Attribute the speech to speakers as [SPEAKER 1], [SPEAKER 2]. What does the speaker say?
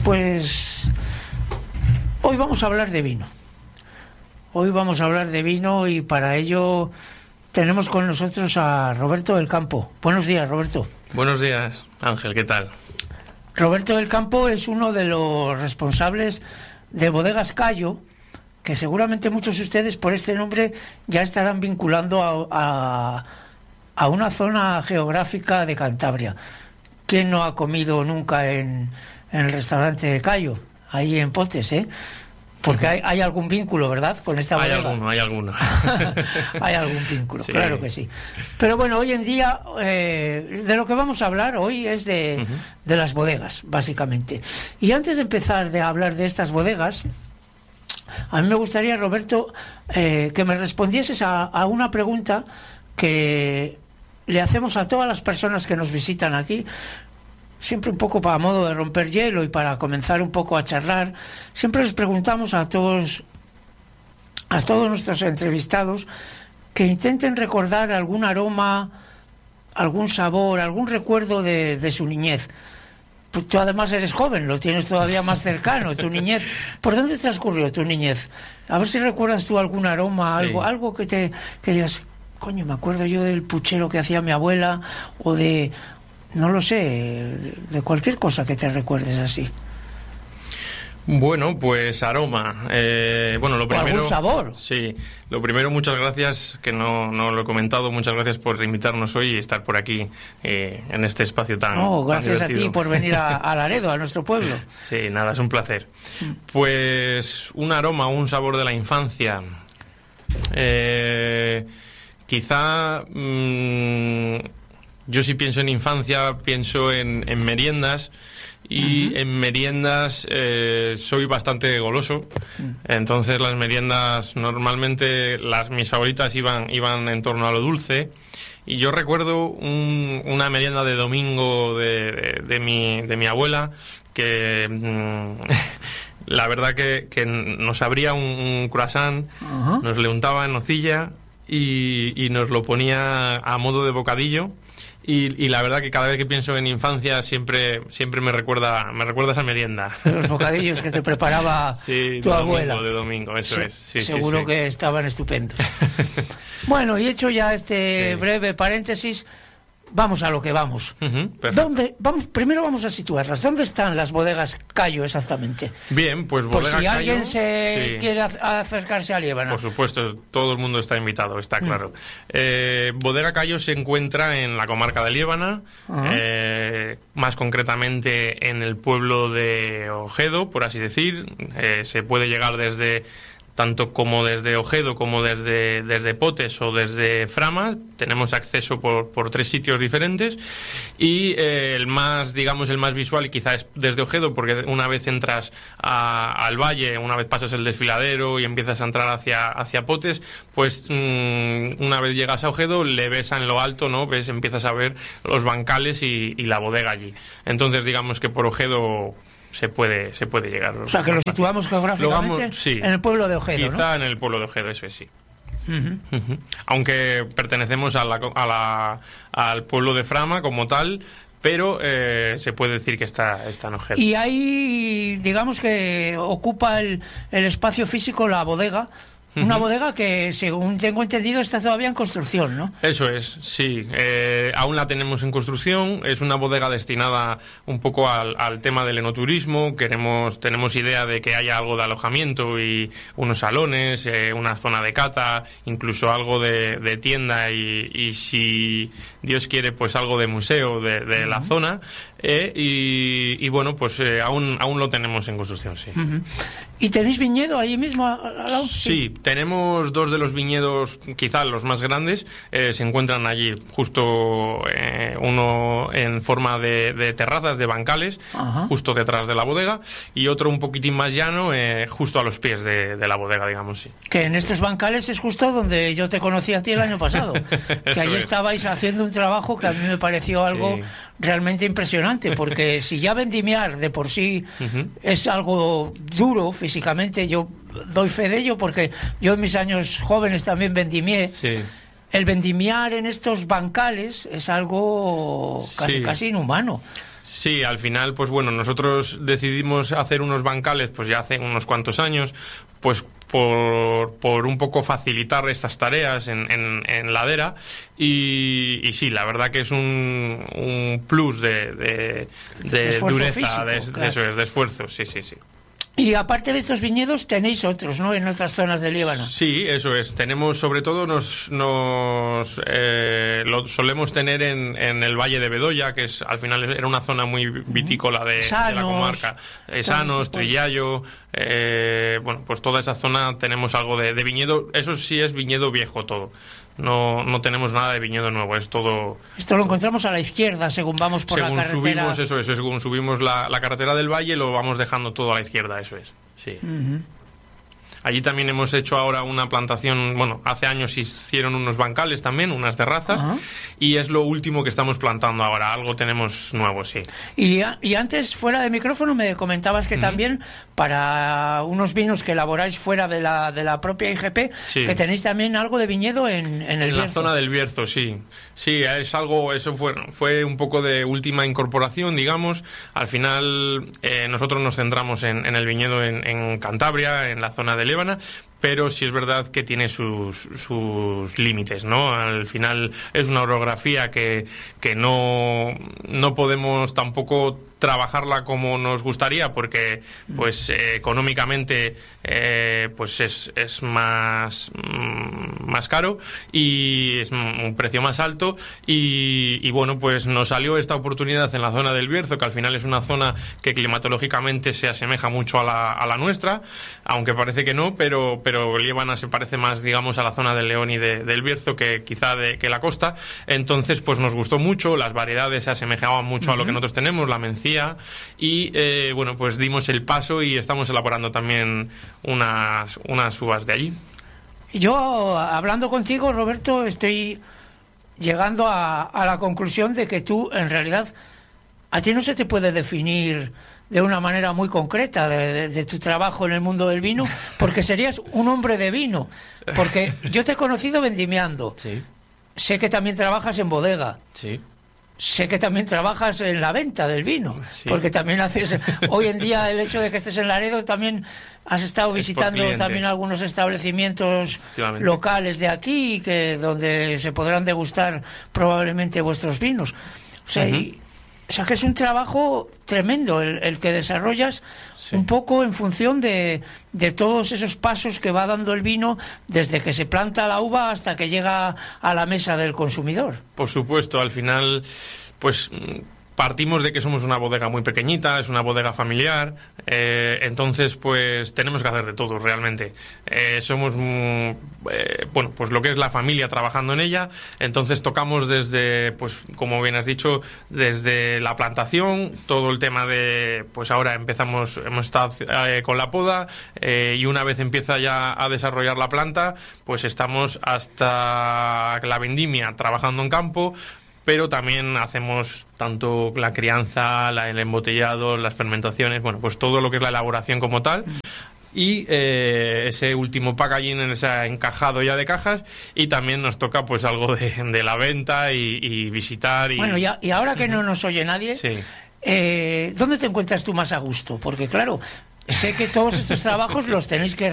[SPEAKER 1] Pues hoy vamos a hablar de vino. Hoy vamos a hablar de vino y para ello tenemos con nosotros a Roberto del Campo. Buenos días, Roberto.
[SPEAKER 2] Buenos días, Ángel, ¿qué tal?
[SPEAKER 1] Roberto del Campo es uno de los responsables de Bodegas Cayo, que seguramente muchos de ustedes por este nombre ya estarán vinculando a una zona geográfica de Cantabria. ¿Quién no ha comido nunca en el restaurante de Cayo, ahí en Potes, Porque hay algún vínculo, ¿verdad?, con esta bodega.
[SPEAKER 2] Hay alguno.
[SPEAKER 1] Hay algún vínculo,
[SPEAKER 2] sí.
[SPEAKER 1] Claro que sí. Pero bueno, hoy en día, de lo que vamos a hablar hoy es de las bodegas, básicamente. Y antes de empezar a hablar de estas bodegas, a mí me gustaría, Roberto, que me respondieses a una pregunta que le hacemos a todas las personas que nos visitan aquí, siempre un poco para modo de romper hielo y para comenzar un poco a charlar. Siempre les preguntamos a todos nuestros entrevistados que intenten recordar algún aroma, algún sabor, algún recuerdo de su niñez. Pues tú además eres joven, lo tienes todavía más cercano, tu niñez. ¿Por dónde transcurrió tu niñez? A ver si recuerdas tú algún aroma,
[SPEAKER 2] sí.
[SPEAKER 1] algo que digas, coño, me acuerdo yo del puchero que hacía mi abuela, o de, no lo sé, de cualquier cosa que te recuerdes así.
[SPEAKER 2] Bueno, pues aroma. Bueno, lo primero.
[SPEAKER 1] ¿Algún sabor?
[SPEAKER 2] Sí. Lo primero, muchas gracias, que no lo he comentado. Muchas gracias por invitarnos hoy y estar por aquí en este espacio tan.
[SPEAKER 1] No, gracias
[SPEAKER 2] tan divertido.
[SPEAKER 1] a ti por venir a Laredo, a nuestro pueblo.
[SPEAKER 2] Sí, nada, es un placer. Pues un aroma, un sabor de la infancia. Quizá. Yo sí pienso en infancia, pienso en meriendas. Y en meriendas soy bastante goloso. Entonces las meriendas normalmente mis favoritas iban en torno a lo dulce. Y yo recuerdo una merienda de domingo de mi abuela que la verdad que nos abría un croissant, nos le untaba en nocilla y nos lo ponía a modo de bocadillo. Y la verdad que cada vez que pienso en infancia siempre me recuerda esa merienda.
[SPEAKER 1] Los bocadillos que te preparaba tu abuela.
[SPEAKER 2] De domingo, eso es. Sí,
[SPEAKER 1] seguro que estaban estupendos. Bueno, y hecho ya este breve paréntesis, vamos a lo que vamos. Primero vamos a situarlas. ¿Dónde están las bodegas Cayo exactamente?
[SPEAKER 2] Bien, pues
[SPEAKER 1] Por
[SPEAKER 2] bodega
[SPEAKER 1] si
[SPEAKER 2] Cayo,
[SPEAKER 1] alguien quiere acercarse a Liébana.
[SPEAKER 2] Por supuesto, todo el mundo está invitado, está claro. Bodega Cayo se encuentra en la comarca de Liébana, más concretamente en el pueblo de Ojedo, por así decir. Se puede llegar tanto como desde Ojedo como desde Potes o desde Frama. Tenemos acceso por 3 sitios diferentes y el más visual, y quizás es desde Ojedo, porque una vez entras al valle, una vez pasas el desfiladero y empiezas a entrar hacia Potes, pues una vez llegas a Ojedo le ves en lo alto, ¿no? Empiezas a ver los bancales y la bodega allí. Entonces digamos que por Ojedo se puede llegar.
[SPEAKER 1] O sea, que lo situamos geográficamente en el pueblo de Ojedo,
[SPEAKER 2] quizá,
[SPEAKER 1] ¿no?
[SPEAKER 2] En el pueblo de Ojedo, eso es, sí. Aunque pertenecemos al pueblo de Frama como tal, pero se puede decir que está en Ojedo.
[SPEAKER 1] Y ahí, digamos que ocupa el espacio físico la bodega. Una bodega que, según tengo entendido, está todavía en construcción, ¿no?
[SPEAKER 2] Eso es, sí. Aún la tenemos en construcción. Es una bodega destinada un poco al tema del enoturismo. Tenemos idea de que haya algo de alojamiento y unos salones, una zona de cata, incluso algo de tienda y si Dios quiere, pues algo de museo de la zona. Y bueno, pues aún lo tenemos en construcción, sí.
[SPEAKER 1] ¿Y tenéis viñedo ahí mismo al lado?
[SPEAKER 2] Sí, tenemos 2 de los viñedos, quizás los más grandes, se encuentran allí, justo uno en forma de terrazas, de bancales, justo detrás de la bodega, y otro un poquitín más llano, justo a los pies de la bodega, digamos, sí.
[SPEAKER 1] Que en estos bancales es justo donde yo te conocí a ti el año pasado, que allí estabais haciendo un trabajo que a mí me pareció algo realmente impresionante, porque si ya vendimiar de por sí es algo duro físicamente, yo doy fe de ello porque yo en mis años jóvenes también vendimié.
[SPEAKER 2] Sí.
[SPEAKER 1] El vendimiar en estos bancales es algo casi inhumano.
[SPEAKER 2] Sí, al final, pues bueno, nosotros decidimos hacer unos bancales pues ya hace unos cuantos años, pues por un poco facilitar estas tareas en ladera y sí, la verdad que es un plus de dureza,
[SPEAKER 1] físico, claro.
[SPEAKER 2] Eso es, de esfuerzo, sí.
[SPEAKER 1] Y aparte de estos viñedos tenéis otros, ¿no?, en otras zonas de Líbano.
[SPEAKER 2] Sí, eso es. Tenemos, sobre todo, lo solemos tener en el Valle de Bedoya, que es al final era una zona muy vitícola de la comarca. Sanos, Trillallo, bueno, pues toda esa zona tenemos algo de viñedo. Eso sí es viñedo viejo todo. No tenemos nada de viñedo nuevo, es todo...
[SPEAKER 1] Esto lo encontramos a la izquierda según vamos por la carretera.
[SPEAKER 2] Según subimos la carretera del valle, lo vamos dejando todo a la izquierda, eso es, sí. Allí también hemos hecho ahora una plantación, bueno, hace años hicieron unos bancales también, unas terrazas, y es lo último que estamos plantando ahora, algo tenemos nuevo, sí.
[SPEAKER 1] Y antes, fuera de micrófono, me comentabas que también para unos vinos que elaboráis fuera de la propia IGP, que tenéis también algo de viñedo en el Bierzo.
[SPEAKER 2] En la zona del Bierzo, sí. Sí, es algo, eso fue un poco de última incorporación, digamos. Al final nosotros nos centramos en el viñedo en Cantabria, en la zona de Líbana, pero sí es verdad que tiene sus límites, ¿no? Al final es una orografía que no podemos tampoco trabajarla como nos gustaría, porque pues económicamente pues es más caro y es un precio más alto y bueno, pues nos salió esta oportunidad en la zona del Bierzo, que al final es una zona que climatológicamente se asemeja mucho a la nuestra, aunque parece que no, pero Líbana se parece más, digamos, a la zona del León y del Bierzo que quizá que la costa. Entonces pues nos gustó mucho, las variedades se asemejaban mucho a lo que nosotros tenemos, la mencía, y bueno, pues dimos el paso y estamos elaborando también unas uvas de allí.
[SPEAKER 1] Yo, hablando contigo, Roberto, estoy llegando a la conclusión de que tú, en realidad, a ti no se te puede definir de una manera muy concreta de tu trabajo en el mundo del vino, porque serías un hombre de vino, porque yo te he conocido vendimiando.
[SPEAKER 3] Sí.
[SPEAKER 1] Sé que también trabajas en bodega.
[SPEAKER 3] Sí.
[SPEAKER 1] Sé que también trabajas en la venta del vino,
[SPEAKER 2] sí,
[SPEAKER 1] porque también haces... Hoy en día el hecho de que estés en Laredo, también has estado visitando también algunos establecimientos locales de aquí, donde se podrán degustar probablemente vuestros vinos. O sea, o sea que es un trabajo tremendo el que desarrollas, un poco en función de todos esos pasos que va dando el vino desde que se planta la uva hasta que llega a la mesa del consumidor.
[SPEAKER 2] Por supuesto, al final, pues partimos de que somos una bodega muy pequeñita, es una bodega familiar, entonces pues tenemos que hacer de todo realmente. Somos, bueno, pues lo que es la familia trabajando en ella, entonces tocamos desde, pues como bien has dicho, desde la plantación, todo el tema de, pues ahora hemos estado con la poda, y una vez empieza ya a desarrollar la planta, pues estamos hasta la vendimia trabajando en campo, pero también hacemos tanto la crianza, el embotellado, las fermentaciones, bueno, pues todo lo que es la elaboración como tal, y ese último packaging, ese encajado ya de cajas, y también nos toca pues algo de la venta y visitar.
[SPEAKER 1] Bueno, y ahora que no nos oye nadie, ¿dónde te encuentras tú más a gusto? Porque claro, sé que todos estos trabajos los tenéis que